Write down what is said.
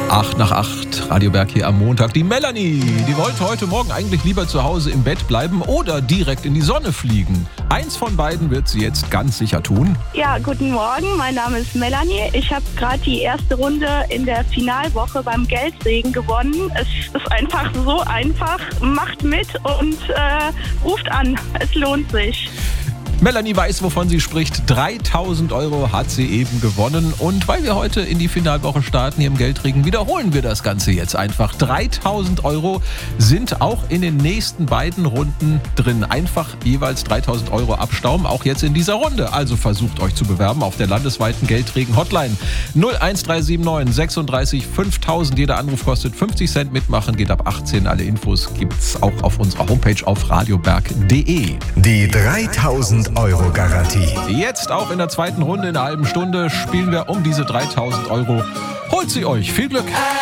8:08, Radio Berg hier am Montag. Die Melanie, die wollte heute Morgen eigentlich lieber zu Hause im Bett bleiben oder direkt in die Sonne fliegen. Eins von beiden wird sie jetzt ganz sicher tun. Ja, guten Morgen, mein Name ist Melanie. Ich habe gerade die erste Runde in der Finalwoche beim Geldsegen gewonnen. Es ist einfach so einfach. Macht mit und ruft an. Es lohnt sich. Melanie weiß, wovon sie spricht. 3.000 € hat sie eben gewonnen. Und weil wir heute in die Finalwoche starten hier im Geldregen, wiederholen wir das Ganze jetzt einfach. 3.000 € sind auch in den nächsten beiden Runden drin. Einfach jeweils 3.000 € abstauben, auch jetzt in dieser Runde. Also versucht euch zu bewerben auf der landesweiten Geldregen-Hotline 01379 36 5000. Jeder Anruf kostet 50 Cent. Mitmachen geht ab 18. Alle Infos gibt's auch auf unserer Homepage auf radioberg.de. Die 3.000 € Garantie. Jetzt auch in der zweiten Runde in einer halben Stunde spielen wir um diese 3.000 €. Holt sie euch. Viel Glück!